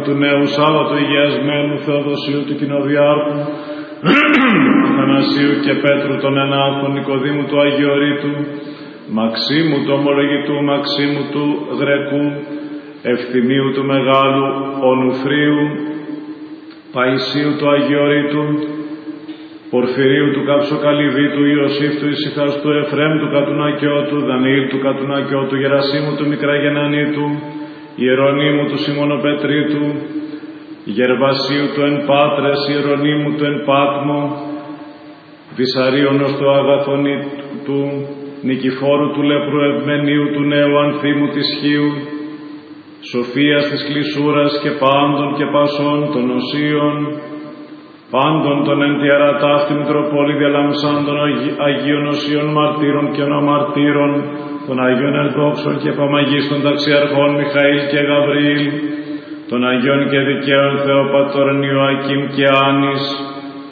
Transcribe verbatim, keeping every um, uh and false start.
του νέου Σάββατο Υγιασμένου Θεοδοσίου του Κοινοδιάρχου, Αθανασίου και Πέτρου των Ενάχων, Νικοδήμου του Αγιορείτου, Μαξίμου του Ομολογητού, Μαξίμου του Γρεκού, Ευθυμίου του Μεγάλου, Ονουφρίου, Παϊσίου του Αγιορείτου, Πορφυρίου του Καψοκαλυβίτου, Ιωσήφ του Ησυχαστού, Εφρέμ του Κατουνακιώτου, Δανιήλ του Κατουνακιώτου, Γερασίμου του Μικραγενανίτου, Ιερονίμου του Σιμωνοπετρίτου, Γερβασίου του Εν Πάτρες, Ιερονίμου του Εν Πάτμο, Βυσαρίωνος του Αγαθονίτου, Νικηφόρου του Λεπρού, Ευμενίου του Νέου Ανθίμου της Χίου, Σοφίας της Κλεισούρας και πάντων και πασών των οσίων, πάντων των εν τη αρατάφτη Μητροπόλη διαλαμψάντων Αγίων Οσίων Μαρτύρων και Ονομαρτύρων, των Αγίων Ενδόξων και Παμαγίστων Ταξιαρχών Μιχαήλ και Γαβριήλ, των Αγίων και Δικαίων Θεοπατώρων Ιωακήμ και Άνης,